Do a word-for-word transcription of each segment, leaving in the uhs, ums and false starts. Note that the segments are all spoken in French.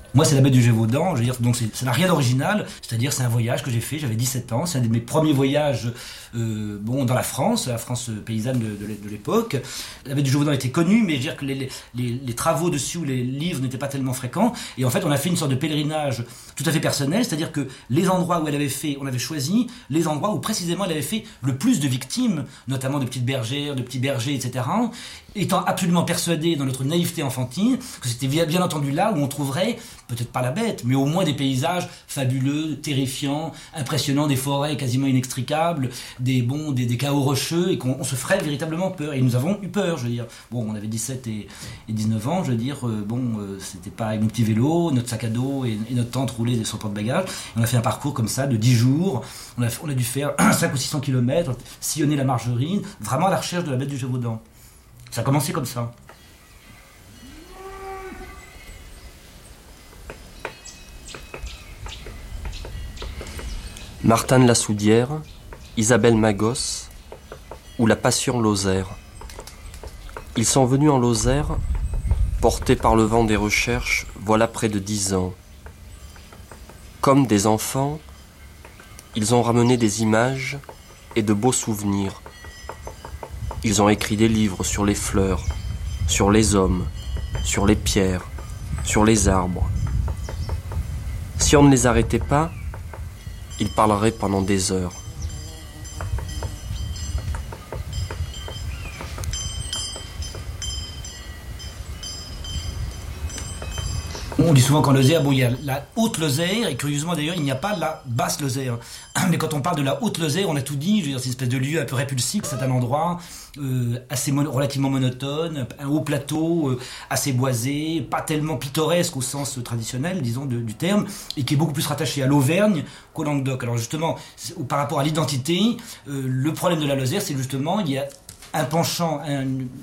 Moi, c'est la baie du Gévaudan, je veux dire, donc c'est, ça n'a rien d'original, c'est-à-dire c'est un voyage que j'ai fait, j'avais dix-sept ans, c'est un de mes premiers voyages euh, bon, dans la France, la France paysanne de, de, de l'époque. La baie du Gévaudan était connue, mais je veux dire que les, les, les travaux dessus, les livres n'étaient pas tellement fréquents, et en fait, on a fait une sorte de pèlerinage tout à fait personnel, c'est-à-dire que les endroits où elle avait fait, on avait choisi les endroits où précisément elle avait fait le plus de victimes, notamment de petites bergères, de petits bergers, et cetera, étant absolument persuadés dans notre naïveté enfantine que c'était bien, bien entendu là où on trouverait, peut-être pas la bête, mais au moins des paysages fabuleux, terrifiants, impressionnants, des forêts quasiment inextricables, des bons, des, des chaos rocheux, et qu'on on se ferait véritablement peur. Et nous avons eu peur, je veux dire. Bon, on avait dix-sept et, et dix-neuf ans, je veux dire, euh, bon, euh, c'était pas avec nos petits vélos, notre sac à dos et, et notre tente roulée sur le porte-bagages. On a fait un parcours comme ça de dix jours. On a, on a dû faire cinq ou six cents kilomètres, sillonner la margerine, vraiment à la recherche de la bête du Gévaudan. Ça a commencé comme ça. Martin de la Soudière, Isabelle Magos ou la Passion Lozère. Ils sont venus en Lozère, portés par le vent des recherches, voilà près de dix ans. Comme des enfants, ils ont ramené des images et de beaux souvenirs. Ils ont écrit des livres sur les fleurs, sur les hommes, sur les pierres, sur les arbres. Si on ne les arrêtait pas, ils parleraient pendant des heures. On dit souvent qu'en Lozère, bon, il y a la haute Lozère, et curieusement d'ailleurs, il n'y a pas la basse Lozère. Mais quand on parle de la haute Lozère, on a tout dit, je veux dire, c'est une espèce de lieu un peu répulsif, c'est un endroit euh, assez mon- relativement monotone, un haut plateau, euh, assez boisé, pas tellement pittoresque au sens traditionnel, disons, de- du terme, et qui est beaucoup plus rattaché à l'Auvergne qu'au Languedoc. Alors justement, c'est- par rapport à l'identité, euh, le problème de la Lozère, c'est justement, il y a un penchant, un...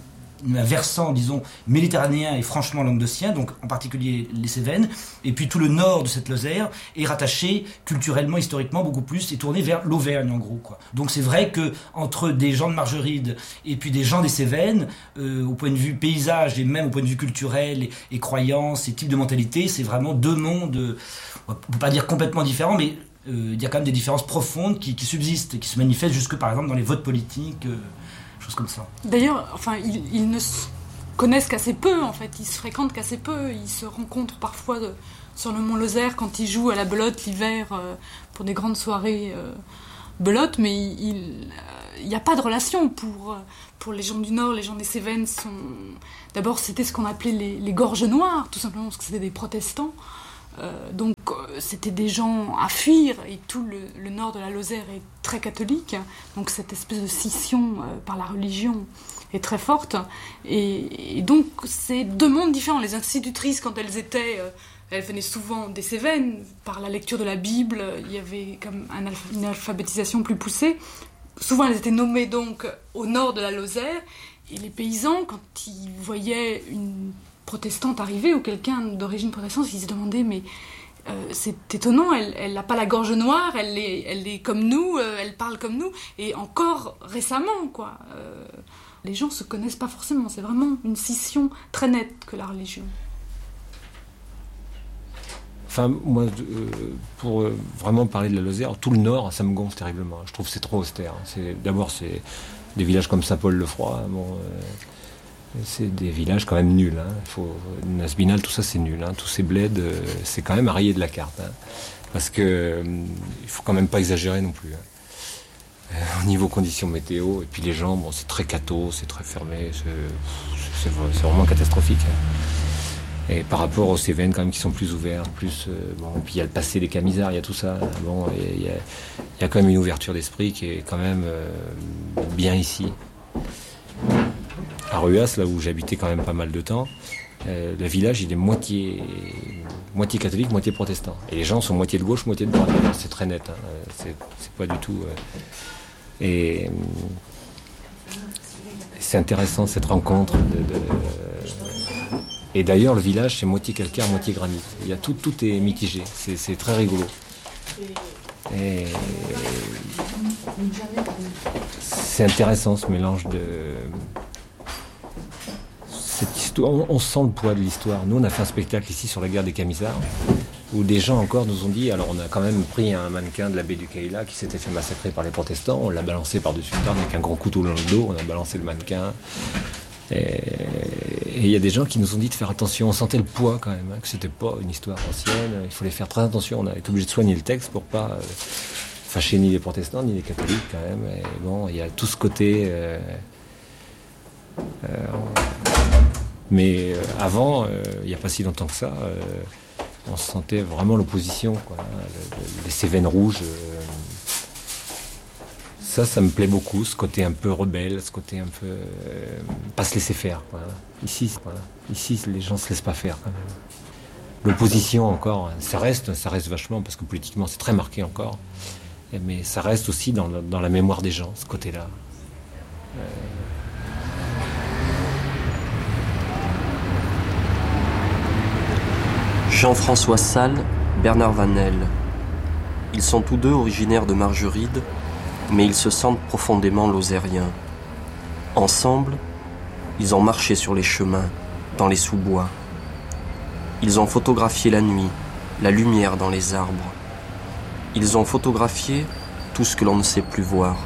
un versant, disons, méditerranéen et franchement languedocien, donc en particulier les Cévennes, et puis tout le nord de cette Lozère est rattaché culturellement, historiquement, beaucoup plus, et tourné vers l'Auvergne, en gros, quoi. Donc c'est vrai que entre des gens de Margeride et puis des gens des Cévennes, euh, au point de vue paysage et même au point de vue culturel et, et croyances et type de mentalité, c'est vraiment deux mondes, euh, on ne peut pas dire complètement différents, mais euh, il y a quand même des différences profondes qui, qui subsistent et qui se manifestent jusque, par exemple, dans les votes politiques, euh, choses comme ça. D'ailleurs, enfin, ils, ils ne se connaissent qu'assez peu, en fait. Ils se fréquentent qu'assez peu. Ils se rencontrent parfois de, sur le mont Lozère quand ils jouent à la belote l'hiver euh, pour des grandes soirées euh, belote, mais il n'y euh, a pas de relation pour, euh, pour les gens du Nord. Les gens des Cévennes sont... D'abord, c'était ce qu'on appelait les, les gorges noires, tout simplement parce que c'était des protestants. Euh, donc euh, c'était des gens à fuir, et tout le, le nord de la Lozère est très catholique, donc cette espèce de scission euh, par la religion est très forte, et, et donc c'est deux mondes différents. Les institutrices, quand elles étaient, euh, elles venaient souvent des Cévennes, par la lecture de la Bible, il y avait comme un alpha, une alphabétisation plus poussée. Souvent elles étaient nommées donc au nord de la Lozère, et les paysans, quand ils voyaient une protestante arrivée ou quelqu'un d'origine protestante, ils se demandaient mais euh, c'est étonnant, elle n'a pas la gorge noire, elle est, elle est comme nous, euh, elle parle comme nous, et encore récemment quoi. Euh, les gens se connaissent pas forcément, c'est vraiment une scission très nette que la religion. Enfin, moi, euh, pour euh, vraiment parler de la Lozère, tout le nord, ça me gonfle terriblement. Je trouve que c'est trop austère. C'est, d'abord, c'est des villages comme Saint-Paul-le-Froid. Bon, euh, c'est des villages quand même nuls. Hein. Faut, Nasbinal, tout ça, c'est nul. Hein. Tous ces bleds, euh, c'est quand même à rayer de la carte. Hein. Parce que euh, il faut quand même pas exagérer non plus. Hein. Euh, au niveau conditions météo, et puis les gens, bon, c'est très catho, c'est très fermé, c'est, c'est, c'est vraiment catastrophique. Hein. Et par rapport aux Cévennes, quand même, qui sont plus ouverts, plus, euh, bon, puis il y a le passé des Camisards, il y a tout ça. Bon, il y, y a quand même une ouverture d'esprit qui est quand même euh, bien ici. À Ruas, là où j'habitais quand même pas mal de temps, euh, le village, il est moitié, moitié catholique, moitié protestant. Et les gens sont moitié de gauche, moitié de droite. C'est très net. Hein. C'est, c'est pas du tout... Euh, et euh, c'est intéressant, cette rencontre. De, de, euh, et d'ailleurs, le village, c'est moitié calcaire, moitié granit. Il y a tout, tout est mitigé. C'est, c'est très rigolo. Et c'est intéressant, ce mélange de... cette histoire, on, on sent le poids de l'histoire. Nous, on a fait un spectacle ici sur la guerre des Camisards, où des gens encore nous ont dit, alors on a quand même pris un mannequin de l'abbé du Cayla qui s'était fait massacrer par les protestants, on l'a balancé par-dessus le tarn avec un gros couteau dans le dos, on a balancé le mannequin. Et il y a des gens qui nous ont dit de faire attention, on sentait le poids quand même, hein, que c'était pas une histoire ancienne, il fallait faire très attention, on a été obligé de soigner le texte pour pas euh, fâcher ni les protestants ni les catholiques quand même. Et bon, il y a tout ce côté... Euh, euh, mais euh, avant, euh, il n'y a pas si longtemps que ça, euh, on sentait vraiment l'opposition, quoi, hein, le, le, les Cévennes rouges. Euh, ça, ça me plaît beaucoup, ce côté un peu rebelle, ce côté un peu... Euh, pas se laisser faire. Voilà. Ici, voilà. Ici, les gens ne se laissent pas faire, quand même. L'opposition, encore, ça reste, ça reste vachement, parce que politiquement, c'est très marqué encore. Mais ça reste aussi dans, le, dans la mémoire des gens, ce côté-là. Euh... Jean-François Salle, Bernard Vanel. Ils sont tous deux originaires de Margeride, mais ils se sentent profondément lozériens. Ensemble, ils ont marché sur les chemins, dans les sous-bois. Ils ont photographié la nuit, la lumière dans les arbres. Ils ont photographié tout ce que l'on ne sait plus voir.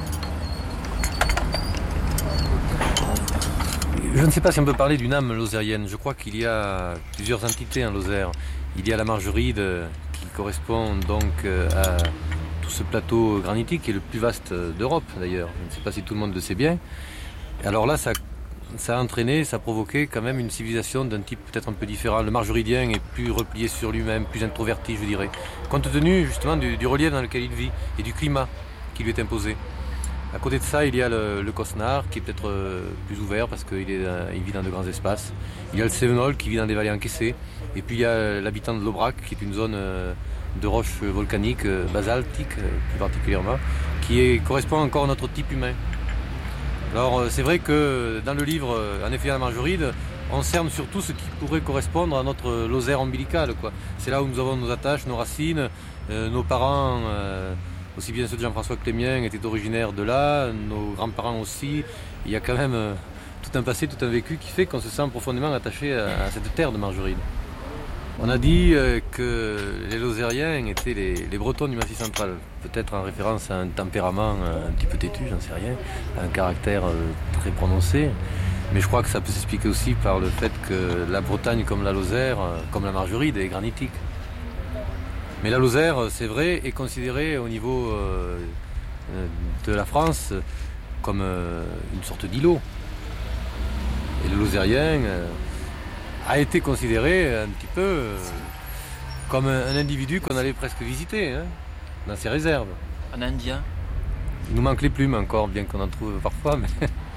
Je ne sais pas si on peut parler d'une âme lozérienne. Je crois qu'il y a plusieurs entités en Lozère. Il y a la Margeride qui correspond donc à tout ce plateau granitique qui est le plus vaste d'Europe d'ailleurs. Je ne sais pas si tout le monde le sait bien. Alors là, ça, ça a entraîné, ça a provoqué quand même une civilisation d'un type peut-être un peu différent. Le Margeridien est plus replié sur lui-même, plus introverti, je dirais, compte tenu justement du, du relief dans lequel il vit et du climat qui lui est imposé. À côté de ça, il y a le, le Cosnard qui est peut-être euh, plus ouvert parce qu'il est, euh, il vit dans de grands espaces. Il y a le Cévenol qui vit dans des vallées encaissées. Et puis il y a l'habitant de l'Aubrac qui est une zone euh, de roches volcaniques, euh, basaltiques euh, plus particulièrement, qui est, correspond encore à notre type humain. Alors euh, c'est vrai que dans le livre, euh, en effet à la Margeride, on cerne surtout ce qui pourrait correspondre à notre Lozère ombilicale, quoi. C'est là où nous avons nos attaches, nos racines, euh, nos parents... Euh, aussi bien ceux de Jean-François Clémien étaient originaires de là, nos grands-parents aussi. Il y a quand même euh, tout un passé, tout un vécu qui fait qu'on se sent profondément attaché à, à cette terre de Margeride. On a dit euh, que les Lozériens étaient les, les Bretons du Massif central, peut-être en référence à un tempérament euh, un petit peu têtu, j'en sais rien, à un caractère euh, très prononcé. Mais je crois que ça peut s'expliquer aussi par le fait que la Bretagne comme la Lozère, euh, comme la Margeride, est granitique. Mais la Lozère, c'est vrai, est considérée au niveau euh, de la France comme euh, une sorte d'îlot. Et le Lozérien euh, a été considéré un petit peu euh, comme un, un individu qu'on allait presque visiter, hein, dans ses réserves. Un Indien ? Il nous manque les plumes encore, bien qu'on en trouve parfois, mais